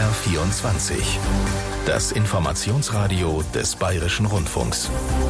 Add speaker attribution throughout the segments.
Speaker 1: BR24. Das Informationsradio des Bayerischen Rundfunks.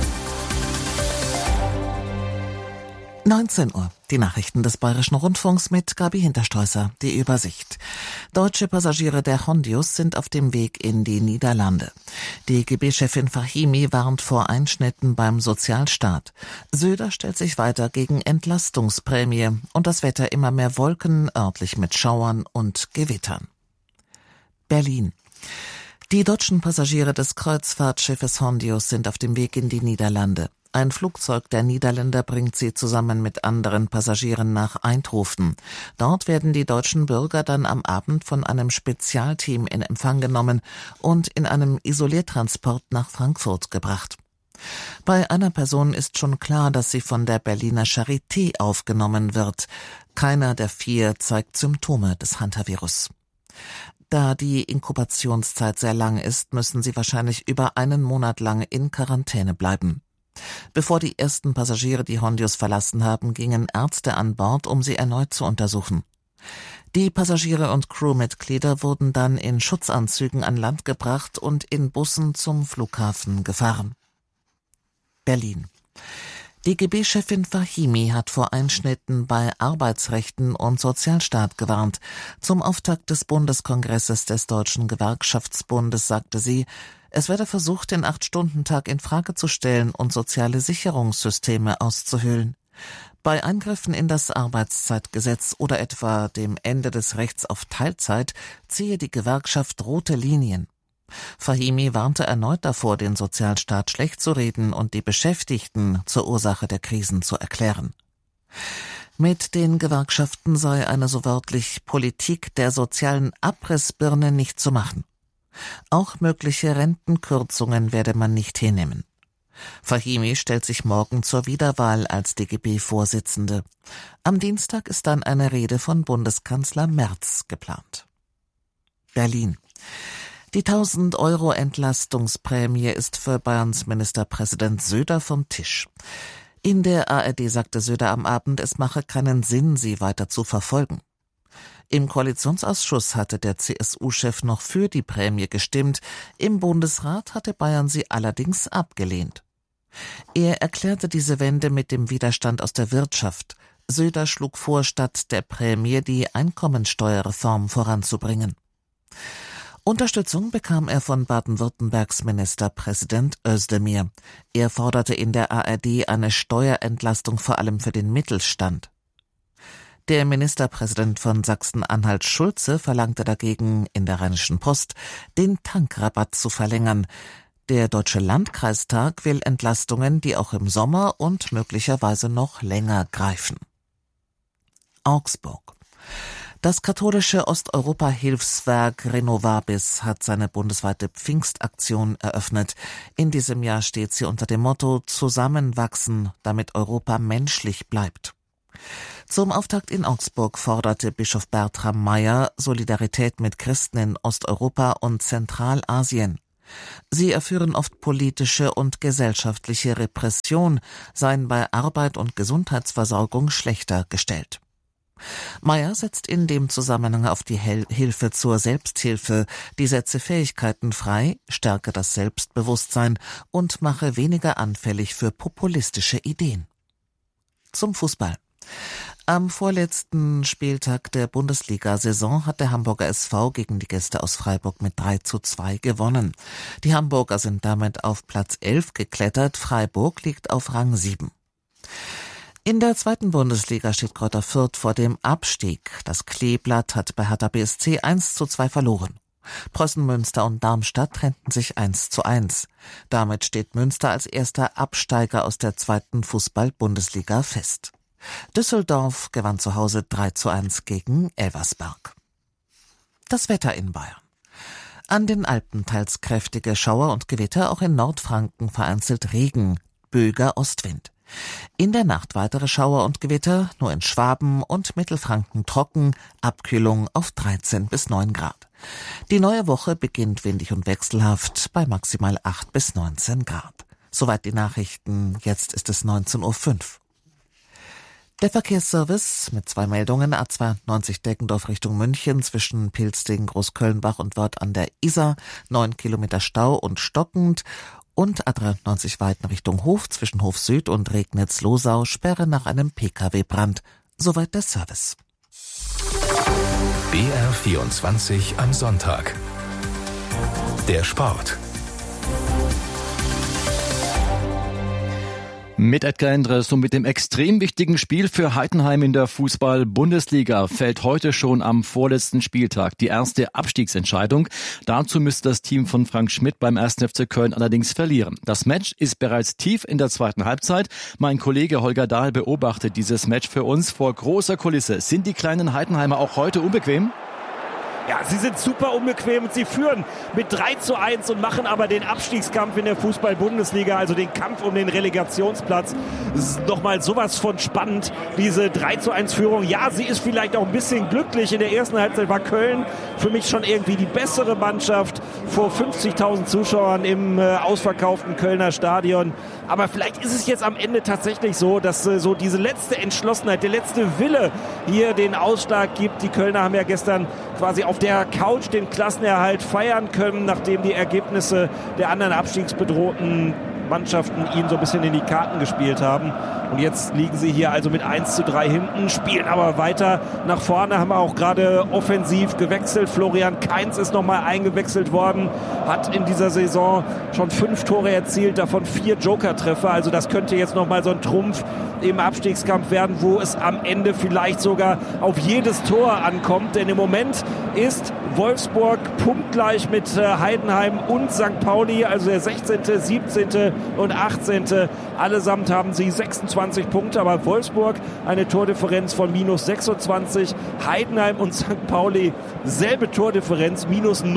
Speaker 2: 19 Uhr. Die Nachrichten des Bayerischen Rundfunks mit Gabi Hinterstoisser. Die Übersicht. Deutsche Passagiere der Hondius sind auf dem Weg in die Niederlande. DGB-Chefin Fahimi warnt vor Einschnitten beim Sozialstaat. Söder stellt sich weiter gegen Entlastungsprämie und das Wetter immer mehr Wolken, örtlich mit Schauern und Gewittern. Berlin. Die deutschen Passagiere des Kreuzfahrtschiffes Hondius sind auf dem Weg in die Niederlande. Ein Flugzeug der Niederländer bringt sie zusammen mit anderen Passagieren nach Eindhoven. Dort werden die deutschen Bürger dann am Abend von einem Spezialteam in Empfang genommen und in einem Isoliertransport nach Frankfurt gebracht. Bei einer Person ist schon klar, dass sie von der Berliner Charité aufgenommen wird. Keiner der 4 zeigt Symptome des Hantavirus. Da die Inkubationszeit sehr lang ist, müssen sie wahrscheinlich über einen Monat lang in Quarantäne bleiben. Bevor die ersten Passagiere die Hondius verlassen haben, gingen Ärzte an Bord, um sie erneut zu untersuchen. Die Passagiere und Crewmitglieder wurden dann in Schutzanzügen an Land gebracht und in Bussen zum Flughafen gefahren. Berlin. DGB-Chefin Fahimi hat vor Einschnitten bei Arbeitsrechten und Sozialstaat gewarnt. Zum Auftakt des Bundeskongresses des Deutschen Gewerkschaftsbundes sagte sie, es werde versucht, den 8-Stunden-Tag in Frage zu stellen und soziale Sicherungssysteme auszuhöhlen. Bei Eingriffen in das Arbeitszeitgesetz oder etwa dem Ende des Rechts auf Teilzeit ziehe die Gewerkschaft rote Linien. Fahimi warnte erneut davor, den Sozialstaat schlecht zu reden und die Beschäftigten zur Ursache der Krisen zu erklären. Mit den Gewerkschaften sei eine so wörtlich Politik der sozialen Abrissbirne nicht zu machen. Auch mögliche Rentenkürzungen werde man nicht hinnehmen. Fahimi stellt sich morgen zur Wiederwahl als DGB-Vorsitzende. Am Dienstag ist dann eine Rede von Bundeskanzler Merz geplant. Berlin. Die 1.000 € Entlastungsprämie ist für Bayerns Ministerpräsident Söder vom Tisch. In der ARD sagte Söder am Abend, es mache keinen Sinn, sie weiter zu verfolgen. Im Koalitionsausschuss hatte der CSU-Chef noch für die Prämie gestimmt, im Bundesrat hatte Bayern sie allerdings abgelehnt. Er erklärte diese Wende mit dem Widerstand aus der Wirtschaft. Söder schlug vor, statt der Prämie die Einkommensteuerreform voranzubringen. Unterstützung bekam er von Baden-Württembergs Ministerpräsident Özdemir. Er forderte in der ARD eine Steuerentlastung vor allem für den Mittelstand. Der Ministerpräsident von Sachsen-Anhalt Schulze verlangte dagegen in der Rheinischen Post, den Tankrabatt zu verlängern. Der Deutsche Landkreistag will Entlastungen, die auch im Sommer und möglicherweise noch länger greifen. Augsburg. Das katholische Osteuropa-Hilfswerk Renovabis hat seine bundesweite Pfingstaktion eröffnet. In diesem Jahr steht sie unter dem Motto Zusammenwachsen, damit Europa menschlich bleibt. Zum Auftakt in Augsburg forderte Bischof Bertram Meyer Solidarität mit Christen in Osteuropa und Zentralasien. Sie erführen oft politische und gesellschaftliche Repression, seien bei Arbeit und Gesundheitsversorgung schlechter gestellt. Meyer setzt in dem Zusammenhang auf die Hilfe zur Selbsthilfe, die setze Fähigkeiten frei, stärke das Selbstbewusstsein und mache weniger anfällig für populistische Ideen. Zum Fußball. Am vorletzten Spieltag der Bundesliga-Saison hat der Hamburger SV gegen die Gäste aus Freiburg mit 3:2 gewonnen. Die Hamburger sind damit auf Platz 11 geklettert, Freiburg liegt auf Rang 7. In der 2. Bundesliga steht Greuther Fürth vor dem Abstieg. Das Kleeblatt hat bei Hertha BSC 1:2 verloren. Preußen Münster und Darmstadt trennten sich 1:1. Damit steht Münster als erster Absteiger aus der 2. Fußball-Bundesliga fest. Düsseldorf gewann zu Hause 3:1 gegen Elversberg. Das Wetter in Bayern. An den Alpen teils kräftige Schauer und Gewitter, auch in Nordfranken vereinzelt Regen, böiger Ostwind. In der Nacht weitere Schauer und Gewitter, nur in Schwaben und Mittelfranken trocken, Abkühlung auf 13 bis 9 Grad. Die neue Woche beginnt windig und wechselhaft bei maximal 8 bis 19 Grad. Soweit die Nachrichten, jetzt ist es 19:05 Uhr. Der Verkehrsservice mit 2 Meldungen: A92 Deckendorf Richtung München zwischen Pilzding, Großkölnbach und Wörth an der Isar, 9 Kilometer Stau und stockend. Und A93 Weiden Richtung Hof zwischen Hof Süd und Regnitz-Losau, Sperre nach einem Pkw-Brand. Soweit der Service.
Speaker 1: BR24 am Sonntag. Der Sport.
Speaker 3: Mit Edgar Endres und mit dem extrem wichtigen Spiel für Heidenheim in der Fußball-Bundesliga fällt heute schon am vorletzten Spieltag die erste Abstiegsentscheidung. Dazu müsste das Team von Frank Schmidt beim 1. FC Köln allerdings verlieren. Das Match ist bereits tief in der zweiten Halbzeit. Mein Kollege Holger Dahl beobachtet dieses Match für uns vor großer Kulisse. Sind die kleinen Heidenheimer auch heute unbequem?
Speaker 4: Ja, sie sind super unbequem und sie führen mit 3:1 und machen aber den Abstiegskampf in der Fußball-Bundesliga, also den Kampf um den Relegationsplatz, nochmal sowas von spannend, diese 3:1-Führung. Ja, sie ist vielleicht auch ein bisschen glücklich. In der ersten Halbzeit war Köln für mich schon irgendwie die bessere Mannschaft vor 50.000 Zuschauern im ausverkauften Kölner Stadion. Aber vielleicht ist es jetzt am Ende tatsächlich so, dass so diese letzte Entschlossenheit, der letzte Wille hier den Ausschlag gibt. Die Kölner haben ja gestern quasi auf der Couch den Klassenerhalt feiern können, nachdem die Ergebnisse der anderen abstiegsbedrohten Mannschaften ihnen so ein bisschen in die Karten gespielt haben. Und jetzt liegen sie hier also mit 1:3 hinten, spielen aber weiter nach vorne, haben auch gerade offensiv gewechselt. Florian Kainz ist nochmal eingewechselt worden, hat in dieser Saison schon 5 Tore erzielt, davon 4 Joker-Treffer. Also das könnte jetzt nochmal so ein Trumpf im Abstiegskampf werden, wo es am Ende vielleicht sogar auf jedes Tor ankommt. Denn im Moment ist Wolfsburg punktgleich mit Heidenheim und St. Pauli, also der 16., 17. und 18. Allesamt haben sie 26 Punkte, aber Wolfsburg eine Tordifferenz von -26. Heidenheim und St. Pauli selbe Tordifferenz,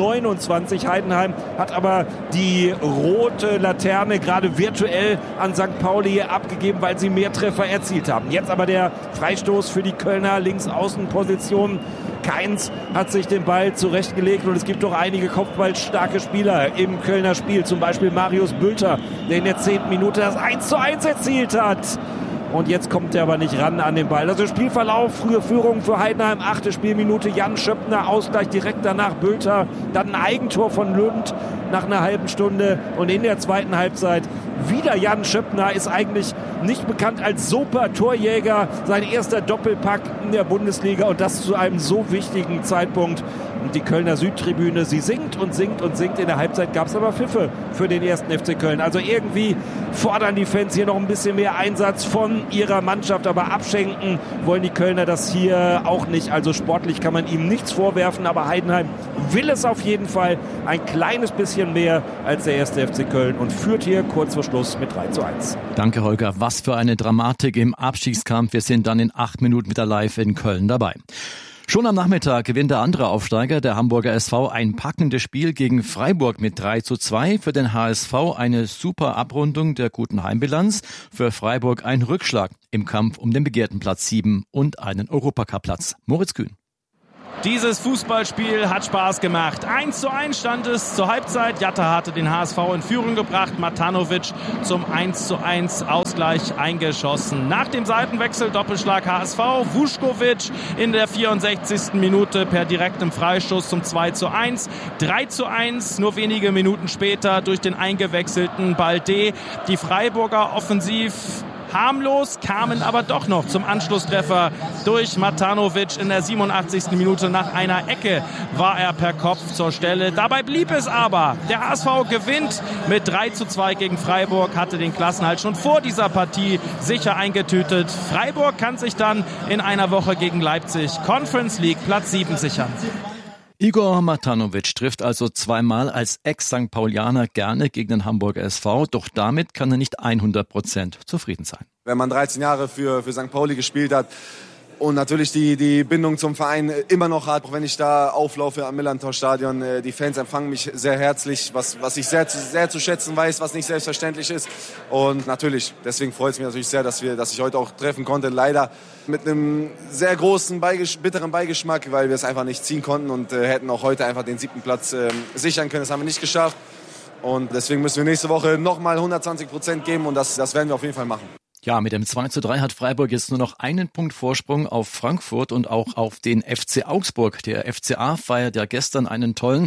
Speaker 4: -29. Heidenheim hat aber die rote Laterne gerade virtuell an St. Pauli abgegeben, weil sie mehr Treffer erzielt haben. Jetzt aber der Freistoß für die Kölner Linksaußenposition. Kainz hat sich den Ball zurechtgelegt und es gibt doch einige kopfballstarke Spieler im Kölner Spiel. Zum Beispiel Marius Bülter, der in der 10. Minute das 1:1 erzielt hat. Und jetzt kommt er aber nicht ran an den Ball. Also Spielverlauf, frühe Führung für Heidenheim, 8. Spielminute, Jan Schöppner, Ausgleich direkt danach Bülter, dann ein Eigentor von Lund nach einer halben Stunde und in der zweiten Halbzeit wieder Jan Schöppner, ist eigentlich nicht bekannt als super Torjäger, sein erster Doppelpack in der Bundesliga und das zu einem so wichtigen Zeitpunkt. Und die Kölner Südtribüne, sie singt und singt und singt. In der Halbzeit gab es aber Pfiffe für den 1. FC Köln. Also irgendwie fordern die Fans hier noch ein bisschen mehr Einsatz von ihrer Mannschaft, aber abschenken wollen die Kölner das hier auch nicht. Also sportlich kann man ihm nichts vorwerfen, aber Heidenheim will es auf jeden Fall ein kleines bisschen mehr als der 1. FC Köln und führt hier kurz vor Schluss mit 3:1.
Speaker 3: Danke, Holger. Was für eine Dramatik im Abstiegskampf. Wir sind dann in 8 Minuten wieder live in Köln dabei. Schon am Nachmittag gewinnt der andere Aufsteiger, der Hamburger SV, ein packendes Spiel gegen Freiburg mit 3:2. Für den HSV eine super Abrundung der guten Heimbilanz. Für Freiburg ein Rückschlag im Kampf um den begehrten Platz 7 und einen Europacup-Platz. Moritz Kühn.
Speaker 5: Dieses Fußballspiel hat Spaß gemacht. 1:1 stand es zur Halbzeit. Jatta hatte den HSV in Führung gebracht. Matanovic zum 1:1 Ausgleich eingeschossen. Nach dem Seitenwechsel Doppelschlag HSV. Vuskovic in der 64. Minute per direktem Freistoß zum 2:1. 3:1 nur wenige Minuten später durch den eingewechselten Balde. Die Freiburger offensiv harmlos, kamen aber doch noch zum Anschlusstreffer durch Matanovic in der 87. Minute. Nach einer Ecke war er per Kopf zur Stelle. Dabei blieb es aber. Der HSV gewinnt mit 3:2 gegen Freiburg, hatte den Klassenerhalt schon vor dieser Partie sicher eingetütet. Freiburg kann sich dann in einer Woche gegen Leipzig Conference League Platz 7 sichern.
Speaker 3: Igor Matanovic trifft also zweimal als Ex-St. Paulianer gerne gegen den Hamburger SV, doch damit kann er nicht 100% zufrieden sein.
Speaker 6: Wenn man 13 Jahre für St. Pauli gespielt hat und natürlich die Bindung zum Verein immer noch hat, auch wenn ich da auflaufe am Millantor-Stadion, die Fans empfangen mich sehr herzlich, was ich sehr zu schätzen weiß, was nicht selbstverständlich ist. Und natürlich, deswegen freut es mich natürlich sehr, dass ich heute auch treffen konnte. Leider mit einem sehr großen bitteren Beigeschmack, weil wir es einfach nicht ziehen konnten und hätten auch heute einfach den 7. Platz sichern können. Das haben wir nicht geschafft. Und deswegen müssen wir nächste Woche nochmal 120% geben und das werden wir auf jeden Fall machen.
Speaker 3: Ja, mit dem 2:3 hat Freiburg jetzt nur noch einen Punkt Vorsprung auf Frankfurt und auch auf den FC Augsburg. Der FCA feiert ja gestern einen tollen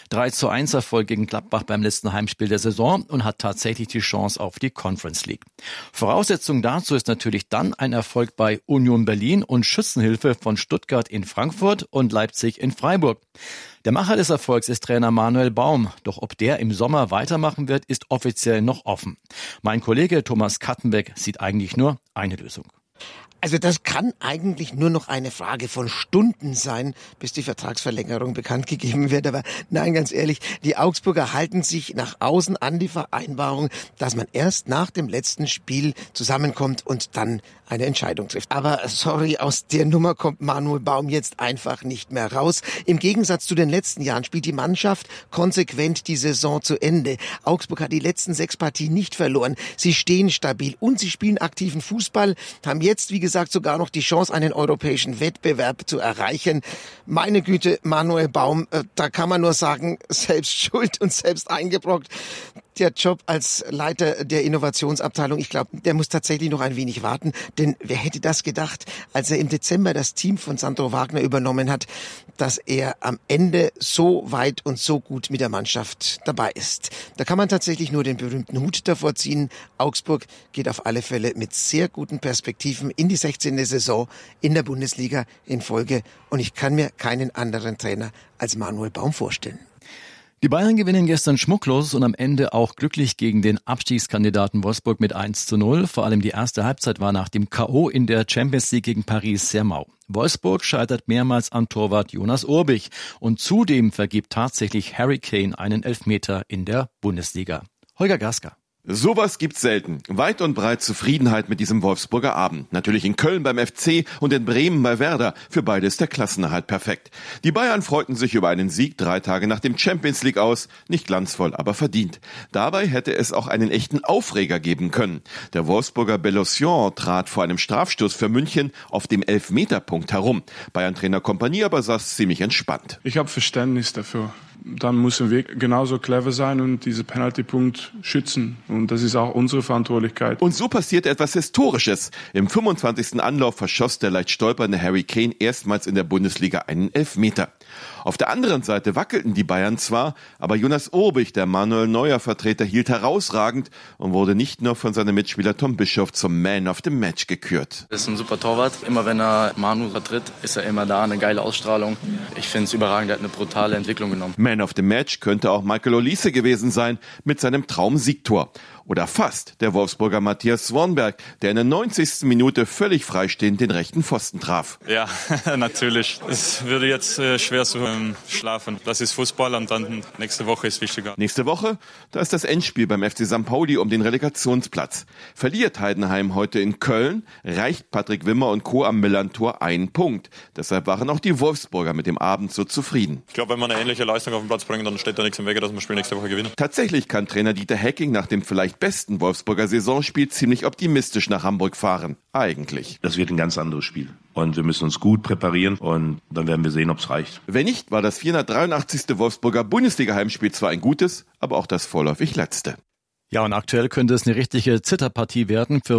Speaker 3: 3:1 Erfolg gegen Gladbach beim letzten Heimspiel der Saison und hat tatsächlich die Chance auf die Conference League. Voraussetzung dazu ist natürlich dann ein Erfolg bei Union Berlin und Schützenhilfe von Stuttgart in Frankfurt und Leipzig in Freiburg. Der Macher des Erfolgs ist Trainer Manuel Baum. Doch ob der im Sommer weitermachen wird, ist offiziell noch offen. Mein Kollege Thomas Kattenbeck sieht eigentlich nur eine Lösung.
Speaker 7: Also das kann eigentlich nur noch eine Frage von Stunden sein, bis die Vertragsverlängerung bekannt gegeben wird. Aber nein, ganz ehrlich, die Augsburger halten sich nach außen an die Vereinbarung, dass man erst nach dem letzten Spiel zusammenkommt und dann eine Entscheidung trifft. Aber sorry, aus der Nummer kommt Manuel Baum jetzt einfach nicht mehr raus. Im Gegensatz zu den letzten Jahren spielt die Mannschaft konsequent die Saison zu Ende. Augsburg hat die letzten 6 Partien nicht verloren. Sie stehen stabil und sie spielen aktiven Fußball, haben jetzt, wie gesagt, sogar noch die Chance, einen europäischen Wettbewerb zu erreichen. Meine Güte, Manuel Baum, da kann man nur sagen, selbst schuld und selbst eingebrockt. Der Job als Leiter der Innovationsabteilung, ich glaube, der muss tatsächlich noch ein wenig warten. Denn wer hätte das gedacht, als er im Dezember das Team von Sandro Wagner übernommen hat, dass er am Ende so weit und so gut mit der Mannschaft dabei ist. Da kann man tatsächlich nur den berühmten Hut davor ziehen. Augsburg geht auf alle Fälle mit sehr guten Perspektiven in die 16. Saison in der Bundesliga in Folge. Und ich kann mir keinen anderen Trainer als Manuel Baum vorstellen.
Speaker 3: Die Bayern gewinnen gestern schmucklos und am Ende auch glücklich gegen den Abstiegskandidaten Wolfsburg mit 1:0. Vor allem die erste Halbzeit war nach dem K.O. in der Champions League gegen Paris sehr mau. Wolfsburg scheitert mehrmals an Torwart Jonas Urbich und zudem vergibt tatsächlich Harry Kane einen Elfmeter in der Bundesliga. Holger Gasker.
Speaker 8: Sowas gibt's selten. Weit und breit Zufriedenheit mit diesem Wolfsburger Abend. Natürlich in Köln beim FC und in Bremen bei Werder. Für beide ist der Klassenerhalt perfekt. Die Bayern freuten sich über einen Sieg 3 Tage nach dem Champions League aus. Nicht glanzvoll, aber verdient. Dabei hätte es auch einen echten Aufreger geben können. Der Wolfsburger Bellosion trat vor einem Strafstoß für München auf dem Elfmeterpunkt herum. Bayern-Trainer Kompanie aber saß ziemlich entspannt.
Speaker 9: Ich habe Verständnis dafür. Dann müssen wir genauso clever sein und diesen Penaltypunkt schützen. Und das ist auch unsere Verantwortlichkeit.
Speaker 8: Und so passierte etwas Historisches. Im 25. Anlauf verschoss der leicht stolpernde Harry Kane erstmals in der Bundesliga einen Elfmeter. Auf der anderen Seite wackelten die Bayern zwar, aber Jonas Urbich, der Manuel Neuer-Vertreter, hielt herausragend und wurde nicht nur von seinem Mitspieler Tom Bischoff zum Man of the Match gekürt.
Speaker 10: Das ist ein super Torwart. Immer wenn er Manu vertritt, ist er immer da, eine geile Ausstrahlung. Ich finde es überragend, er hat eine brutale Entwicklung genommen.
Speaker 8: Man of the Match könnte auch Michael Olise gewesen sein mit seinem Traum-Siegtor. Oder fast der Wolfsburger Matthias Swanberg, der in der 90. Minute völlig freistehend den rechten Pfosten traf.
Speaker 11: Ja, natürlich. Es würde jetzt schwer zu schlafen. Das ist Fußball und dann nächste Woche ist wichtiger.
Speaker 8: Nächste Woche, da ist das Endspiel beim FC St. Pauli um den Relegationsplatz. Verliert Heidenheim heute in Köln, reicht Patrick Wimmer und Co. am Millantor einen Punkt. Deshalb waren auch die Wolfsburger mit dem Abend so zufrieden.
Speaker 11: Ich glaube, wenn wir eine ähnliche Leistung auf den Platz bringen, dann steht da nichts im Wege, dass wir das Spiel nächste Woche gewinnen.
Speaker 8: Tatsächlich kann Trainer Dieter Hecking nach dem vielleicht besten Wolfsburger Saisonspiel ziemlich optimistisch nach Hamburg fahren. Eigentlich.
Speaker 12: Das wird ein ganz anderes Spiel. Und wir müssen uns gut präparieren und dann werden wir sehen, ob es reicht.
Speaker 8: Wenn nicht, war das 483. Wolfsburger Bundesliga-Heimspiel zwar ein gutes, aber auch das vorläufig letzte.
Speaker 3: Ja, und aktuell könnte es eine richtige Zitterpartie werden für